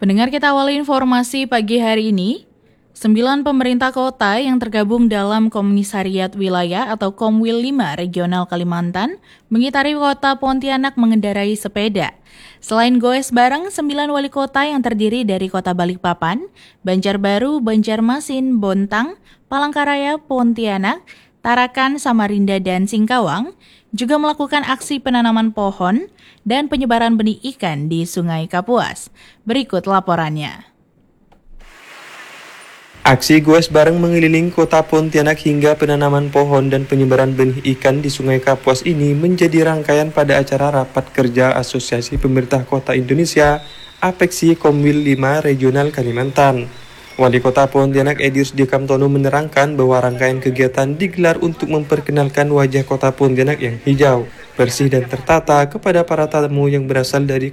Pendengar, kita awali informasi pagi hari ini. 9 pemerintah kota yang tergabung dalam Komisariat Wilayah atau Komwil 5 Regional Kalimantan mengitari kota Pontianak mengendarai sepeda. Selain goes bareng, 9 wali kota yang terdiri dari kota Balikpapan, Banjarbaru, Banjarmasin, Bontang, Palangkaraya, Pontianak, Tarakan, Samarinda, dan Singkawang juga melakukan aksi penanaman pohon dan penyebaran benih ikan di Sungai Kapuas. Berikut laporannya. Aksi goes bareng mengelilingi kota Pontianak hingga penanaman pohon dan penyebaran benih ikan di Sungai Kapuas ini menjadi rangkaian pada acara rapat kerja Asosiasi Pemerintah Kota Indonesia APEKSI Komwil 5 Regional Kalimantan. Wali Kota Pontianak Edi Rusdi Kamtono menerangkan bahwa rangkaian kegiatan digelar untuk memperkenalkan wajah kota Pontianak yang hijau, bersih dan tertata kepada para tamu yang berasal dari